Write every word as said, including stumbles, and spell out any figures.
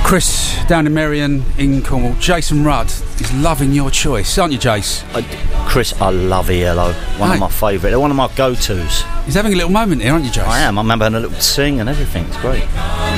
Chris down in Merion in Cornwall. Jason Rudd is loving your choice, aren't you, Jace? I, Chris, I love E L O. One Right. of my favourite. They're one of my go-tos. He's having a little moment here, aren't you, Jace? I am. I remember having a little sing and everything. It's great.